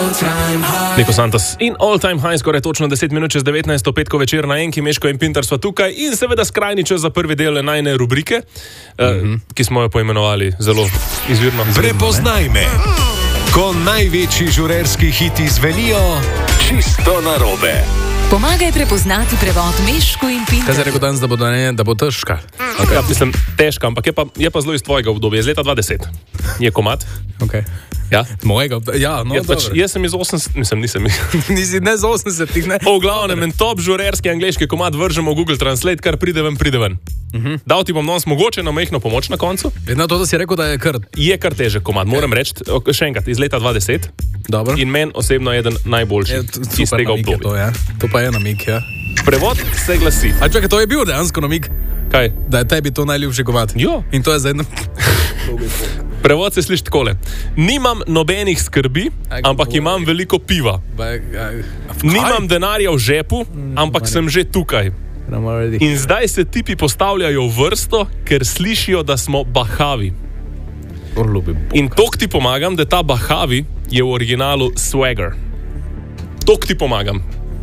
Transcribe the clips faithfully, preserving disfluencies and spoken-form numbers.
Niko Santos in All Time High, skoraj točno deset minut čez devetnajsto petko večer na Enki, Meško in Pintar sva tukaj in seveda skrajni čas za prvi del najne rubrike, mm-hmm. uh, ki smo jo poimenovali zelo izvirno. Prepoznaj me, ko največji žurerski hiti zvenijo čisto narobe. Pomagaj prepoznati prevod Meško in Pintar. Kaj se je rekel danes, da bo, da ne, da bo težka? Okay. Ja, mislim, težka, ampak je pa, je pa zelo iz tvojega obdobja, iz leta dva tisoč deset. Je komad. Okay. Ja? Mojega, ja, no, ja, pač, jaz sem iz osemdesetih, mislim, nisem. Nisi ne z osemdesetih, ne? O, v glavnem, en top žurerski angleški komad vržemo v Google Translate, kar pride ven, pride ven. Uh-huh. Dal ti bom danes mogoče na majhno pomoč na koncu. Vedno to, da si rekel, da je kar... Je kar težek komad, moram reči, še enkrat, iz leta dva tisoč deset. Dobro. In meni osebno je eden najboljših iz tega obdobja. To, ja. To pa je namig, ja. Prevod se glasi. A čakaj, to je bil dejansko namig? Kaj? Da je tebi to najljubši komad. Jo. In to je za eno... Prevod se sliši takole. Nimam nobenih skrbi, ampak imam veliko piva. Nimam denarja v žepu, ampak sem že tukaj. In zdaj se tipi postavljajo v vrsto, ker slišijo, da smo bahavi. In tok ti pomagam, da ta bahavi je v originalu swagger. Tok ti pomagam.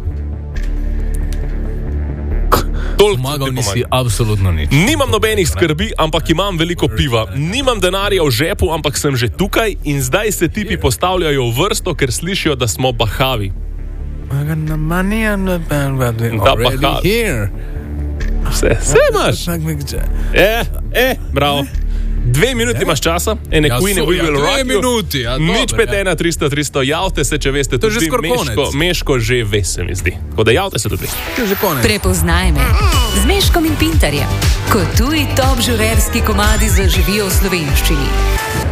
Pomagal nisi absolutno nič. Nimam nobenih skrbi, ampak imam veliko piva. Nimam denarja v žepu, ampak sem že tukaj. In zdaj se tipi postavljajo v vrsto, ker slišijo, da smo bahavi. Ta bahavi. Vse, vse imaš. Eh, eh, bravo. Dve minuti imaš časa, ene ja, Queen, so, we ja, will rock you. Minuti, ja, nič pet ena tristo tristo, javte se, če veste, to tudi Meško, Meško že ve, se mi zdi. Tako da javte se tudi. Prepoznaj me z Meškom in Pintarjem, ko tuji top žurerski komadi zaživijo v slovenščini.